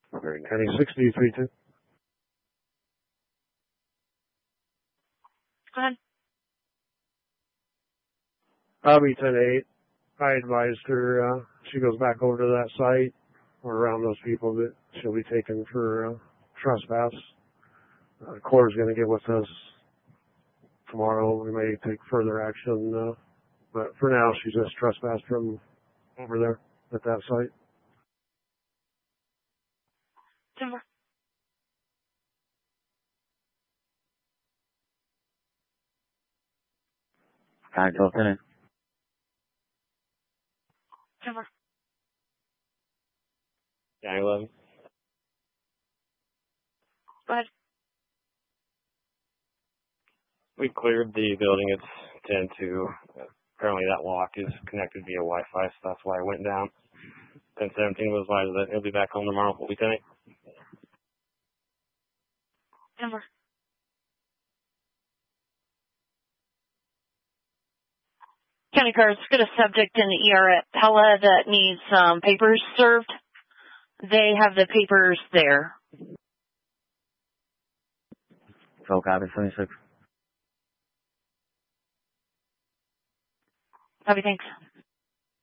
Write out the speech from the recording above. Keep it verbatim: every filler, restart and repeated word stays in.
Very nice. Heading sixty-three two. Go ahead. Bobby ten eight. I advised her, uh, she goes back over to that site or around those people that she'll be taken for uh, trespass. Uh, the Corps is going to get with us tomorrow. We may take further action, uh, but for now she's just trespassed from over there at that site. Timber. Alright, Lieutenant. Timber. nine eleven. Go ahead. We cleared the building. It's ten two. Apparently that lock is connected via Wi-Fi, so that's why I went down. ten seventeen was advised that he'll be back home tomorrow, Lieutenant. Timber. County Card's got a subject in the E R at Pella that needs um, papers served. They have the papers there. So copy, seventy-six. Copy, thanks.